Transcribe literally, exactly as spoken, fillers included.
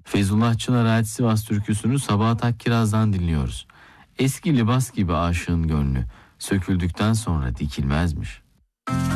Feyzullah Çınar ait Sivas türküsünü Sabahat Akkiraz'dan dinliyoruz. Eski libas gibi aşığın gönlü, söküldükten sonra dikilmezmiş.